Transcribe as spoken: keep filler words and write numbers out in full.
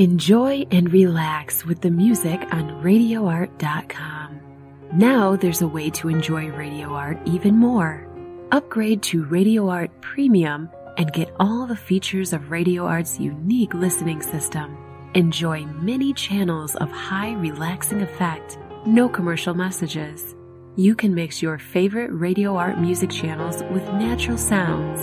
Enjoy and relax with the music on radio art dot com. Now there's a way to enjoy Radio Art even more. Upgrade to Radio Art Premium and get all the features of Radio Art's unique listening system. Enjoy many channels of high relaxing effect, no commercial messages. You can mix your favorite Radio Art music channels with natural sounds